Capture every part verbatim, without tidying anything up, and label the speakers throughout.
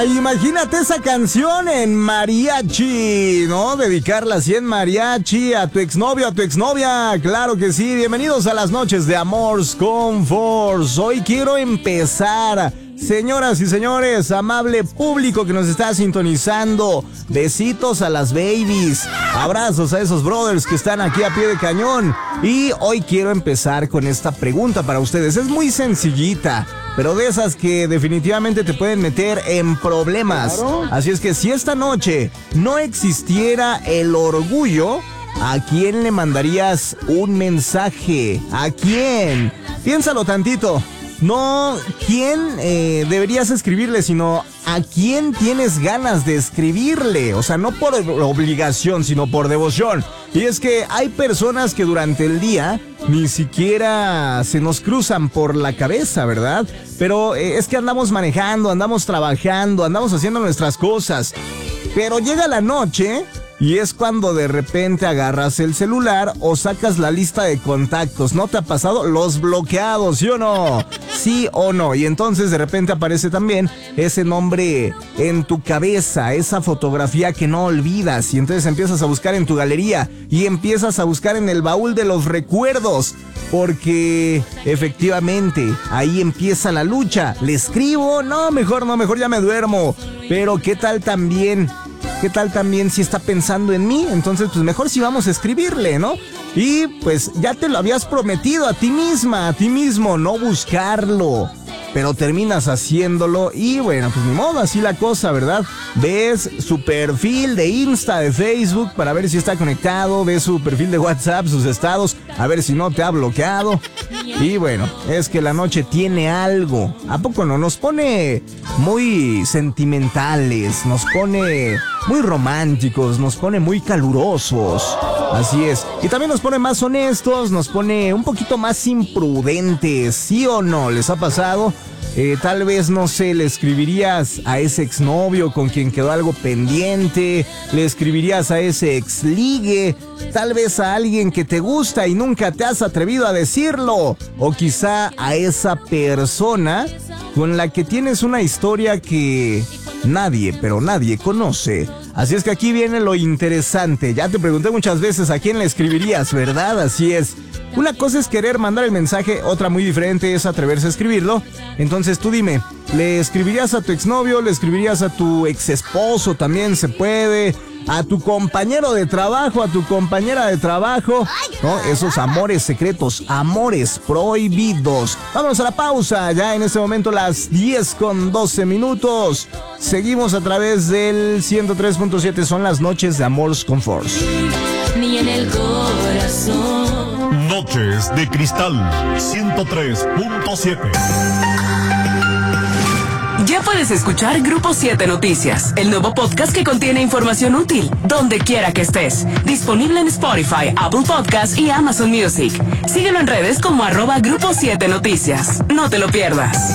Speaker 1: imagínate esa canción en mariachi, ¿no? Dedicarla así en mariachi a tu exnovio, a tu exnovia. Claro que sí. Bienvenidos a las noches de Amors con Force. Hoy quiero empezar. Señoras y señores, amable público que nos está sintonizando, besitos a las babies, abrazos a esos brothers que están aquí a pie de cañón. Y hoy quiero empezar con esta pregunta para ustedes. Es muy sencillita, pero de esas que definitivamente te pueden meter en problemas. Claro. Así es que si esta noche no existiera el orgullo, ¿a quién le mandarías un mensaje? ¿A quién? Piénsalo tantito. No, ¿quién eh, deberías escribirle? Sino ¿a quién tienes ganas de escribirle? O sea, no por obligación, sino por devoción. Y es que hay personas que durante el día ni siquiera se nos cruzan por la cabeza, ¿verdad? Pero eh, es que andamos manejando, andamos trabajando, andamos haciendo nuestras cosas. Pero llega la noche y es cuando de repente agarras el celular o sacas la lista de contactos. ¿No te ha pasado? Los bloqueados, ¿sí o no? Sí o no. Y entonces de repente aparece también ese nombre en tu cabeza, esa fotografía que no olvidas. Y entonces empiezas a buscar en tu galería y empiezas a buscar en el baúl de los recuerdos. Porque efectivamente ahí empieza la lucha. ¿Le escribo? No, mejor no, mejor ya me duermo. Pero ¿qué tal también? ¿Qué tal también si está pensando en mí? Entonces, pues mejor si vamos a escribirle, ¿no? Y pues ya te lo habías prometido a ti misma, a ti mismo, no buscarlo. Pero terminas haciéndolo y bueno, pues ni modo, así la cosa, ¿verdad? Ves su perfil de Insta, de Facebook, para ver si está conectado. Ves su perfil de WhatsApp, sus estados, a ver si no te ha bloqueado. Y bueno, es que la noche tiene algo. ¿A poco no? Nos pone muy sentimentales, nos pone muy románticos, nos pone muy calurosos. Así es. Y también nos pone más honestos, nos pone un poquito más imprudentes. ¿Sí o no? ¿Les ha pasado? Eh, tal vez, no sé, le escribirías a ese exnovio con quien quedó algo pendiente, le escribirías a ese exligue, tal vez a alguien que te gusta y nunca te has atrevido a decirlo, o quizá a esa persona con la que tienes una historia que nadie, pero nadie conoce. Así es que aquí viene lo interesante. Ya te pregunté muchas veces a quién le escribirías, ¿verdad? Así es. Una cosa es querer mandar el mensaje, otra muy diferente es atreverse a escribirlo. Entonces tú dime, ¿le escribirías a tu exnovio? ¿Le escribirías a tu exesposo? También se puede. A tu compañero de trabajo, a tu compañera de trabajo, ¿no? Esos amores secretos, amores prohibidos. Vámonos a la pausa, ya en este momento las diez con doce minutos. Seguimos a través del ciento tres punto siete, son las noches de Amors con Force.
Speaker 2: Ni en el corazón.
Speaker 3: Noches de Cristal, ciento tres punto siete.
Speaker 4: Ya puedes escuchar Grupo siete Noticias, el nuevo podcast que contiene información útil, donde quiera que estés. Disponible en Spotify, Apple Podcasts y Amazon Music. Síguelo en redes como arroba Grupo siete Noticias. No te lo pierdas.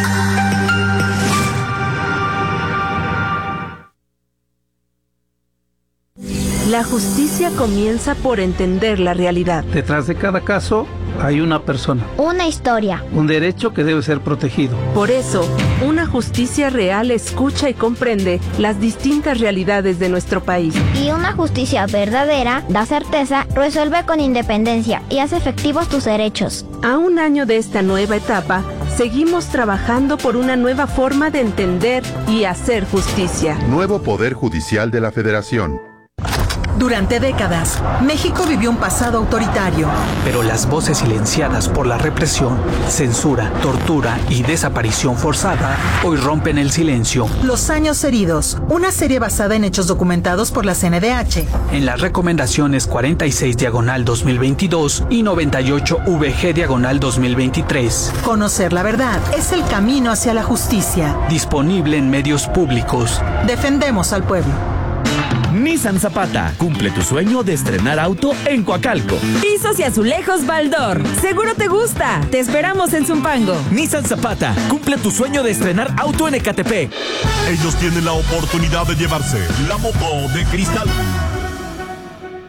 Speaker 5: La justicia comienza por entender la realidad.
Speaker 6: Detrás de cada caso hay una persona.
Speaker 7: Una historia.
Speaker 6: Un derecho que debe ser protegido.
Speaker 5: Por eso, una justicia real escucha y comprende las distintas realidades de nuestro país.
Speaker 7: Y una justicia verdadera da certeza, resuelve con independencia y hace efectivos tus derechos.
Speaker 5: A un año de esta nueva etapa, seguimos trabajando por una nueva forma de entender y hacer justicia.
Speaker 8: Nuevo Poder Judicial de la Federación.
Speaker 9: Durante décadas, México vivió un pasado autoritario.
Speaker 10: Pero las voces silenciadas por la represión, censura, tortura y desaparición forzada hoy rompen el silencio.
Speaker 9: Los años heridos, una serie basada en hechos documentados por la C N D H.
Speaker 10: En las recomendaciones cuarenta y seis diagonal dos mil veintidós y noventa y ocho V G diagonal dos mil veintitrés.
Speaker 9: Conocer la verdad es el camino hacia la justicia.
Speaker 10: Disponible en medios públicos.
Speaker 9: Defendemos al pueblo.
Speaker 11: Nissan Zapata, cumple tu sueño de estrenar auto en Coacalco.
Speaker 12: Pisos y azulejos Baldor, seguro te gusta. Te esperamos en Zumpango.
Speaker 11: Nissan Zapata, cumple tu sueño de estrenar auto en Ecatepec.
Speaker 3: Ellos tienen la oportunidad de llevarse la moto de cristal.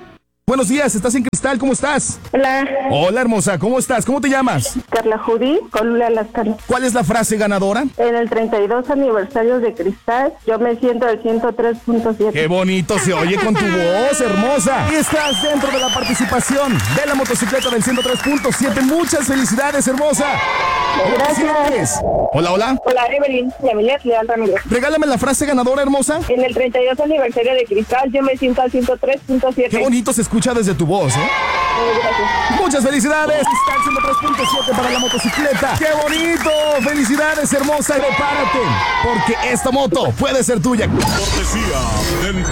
Speaker 13: Buenos días, estás en Cristal, ¿cómo estás?
Speaker 14: Hola.
Speaker 13: Hola, hermosa, ¿cómo estás? ¿Cómo te llamas?
Speaker 14: Carla Judy, Colula Las Canas.
Speaker 13: ¿Cuál es la frase ganadora?
Speaker 14: En el treinta y dos aniversario de Cristal, yo me siento al ciento tres punto siete.
Speaker 13: ¡Qué bonito se oye con tu voz, hermosa! Y estás dentro de la participación de la motocicleta del ciento tres punto siete. Muchas felicidades, hermosa.
Speaker 14: Gracias.
Speaker 13: Hola, hola.
Speaker 14: Hola, Evelyn, Yamilet Leal Ramírez.
Speaker 13: Regálame la frase ganadora, hermosa.
Speaker 14: En el treinta y dos aniversario de Cristal, yo me siento al ciento tres punto siete.
Speaker 13: Qué bonito se escucha desde tu voz, ¿eh?
Speaker 14: Gracias.
Speaker 13: Muchas felicidades. Cristal ciento tres punto siete para la motocicleta. ¡Qué bonito! Felicidades, hermosa. Prepárate, porque esta moto puede ser tuya.
Speaker 3: Cortesía del